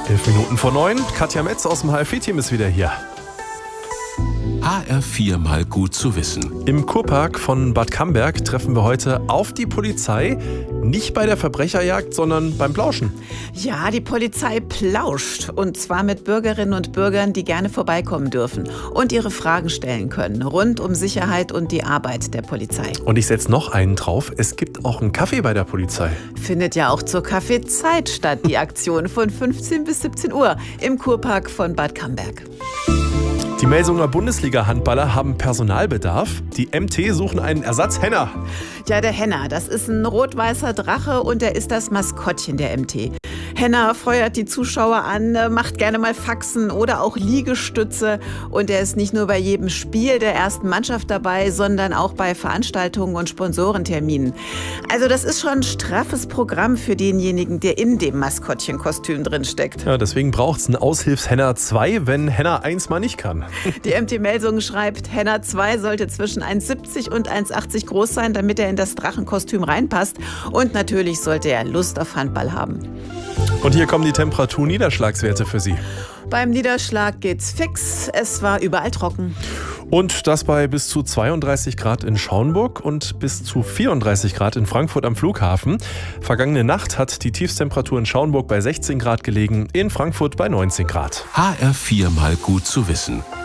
11 Minuten vor 9. Katja Metz aus dem HFE-Team ist wieder hier. HR4 mal gut zu wissen. Im Kurpark von Bad Camberg treffen wir heute auf die Polizei. Nicht bei der Verbrecherjagd, sondern beim Plauschen. Ja, die Polizei plauscht. Und zwar mit Bürgerinnen und Bürgern, die gerne vorbeikommen dürfen und ihre Fragen stellen können. Rund um Sicherheit und die Arbeit der Polizei. Und ich setze noch einen drauf. Es gibt auch einen Kaffee bei der Polizei. Findet ja auch zur Kaffeezeit statt, die Aktion von 15 bis 17 Uhr im Kurpark von Bad Camberg. Die Melsunger Bundesliga-Handballer haben Personalbedarf. Die MT suchen einen Ersatzhenner. Ja, der Henner, das ist ein rot-weißer Drache und er ist das Maskottchen der MT. Henner feuert die Zuschauer an, macht gerne mal Faxen oder auch Liegestütze. Und er ist nicht nur bei jedem Spiel der ersten Mannschaft dabei, sondern auch bei Veranstaltungen und Sponsorenterminen. Also das ist schon ein straffes Programm für denjenigen, der in dem Maskottchenkostüm drin steckt. Ja, deswegen braucht es einen Aushilfshenner 2, wenn Henner 1 mal nicht kann. Die MT Melsungen schreibt, Henner 2 sollte zwischen 1,70 und 1,80 groß sein, damit er in das Drachenkostüm reinpasst. Und natürlich sollte er Lust auf Handball haben. Und hier kommen die Temperatur-Niederschlagswerte für Sie. Beim Niederschlag geht's fix. Es war überall trocken. Und das bei bis zu 32 Grad in Schaumburg und bis zu 34 Grad in Frankfurt am Flughafen. Vergangene Nacht hat die Tiefstemperatur in Schaumburg bei 16 Grad gelegen, in Frankfurt bei 19 Grad. HR4 mal gut zu wissen.